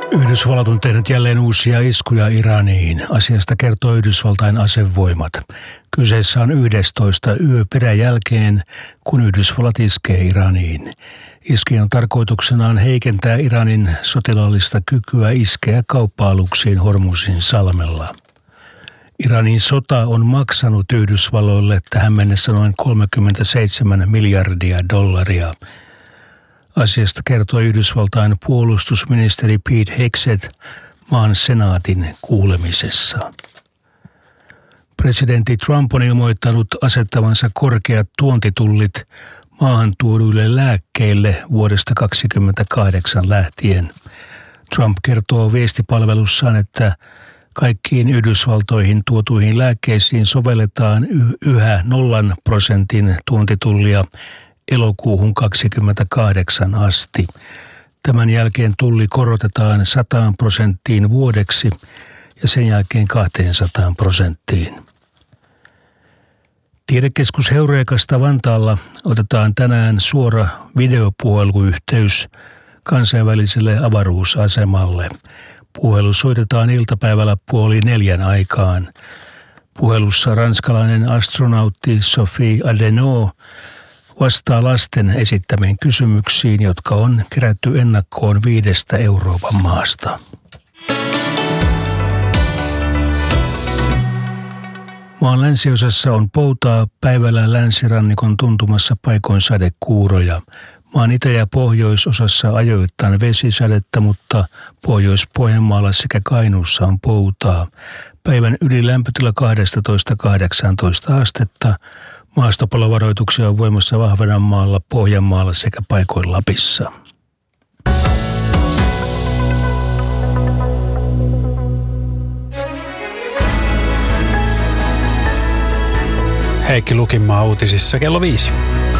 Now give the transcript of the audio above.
Yhdysvallat on tehnyt jälleen uusia iskuja Iraniin. Asiasta kertoo Yhdysvaltain asevoimat. Kyseessä on 11. yö peräjälkeen, kun Yhdysvallat iskee Iraniin. Iskien tarkoituksenaan heikentää Iranin sotilaallista kykyä iskeä kauppa-aluksiin Hormuzin salmella. Iranin sota on maksanut Yhdysvalloille tähän mennessä noin $37 miljardia. Asiasta kertoi Yhdysvaltain puolustusministeri Pete Hegseth maan senaatin kuulemisessa. Presidentti Trump on ilmoittanut asettavansa korkeat tuontitullit maahan tuoduille lääkkeille vuodesta 2028 lähtien. Trump kertoo viestipalvelussaan, että kaikkiin Yhdysvaltoihin tuotuihin lääkkeisiin sovelletaan yhä 0% tuontitullia elokuuhun 2028 asti. Tämän jälkeen tulli korotetaan 100% vuodeksi ja sen jälkeen 200%. Tiedekeskus Heurekasta Vantaalla otetaan tänään suora videopuheluyhteys kansainväliselle avaruusasemalle. Puhelu soitetaan iltapäivällä 3:30 aikaan. Puhelussa ranskalainen astronautti Sophie Adenau vastaa lasten esittämiin kysymyksiin, jotka on kerätty ennakkoon 5 Euroopan maasta. Maan länsiosassa on poutaa, päivällä länsirannikon tuntumassa paikoin sadekuuroja. Maan itä- ja pohjoisosassa ajoittain vesisadetta, mutta Pohjois-Pohjanmaalla sekä Kainuussa on poutaa. Päivän ylilämpötila 12–18 astetta. Maastopalovaroituksia on voimassa Vahvenanmaalla, Pohjanmaalla sekä paikoin Lapissa. Heikki Lukinmaa uutisissa kello 5.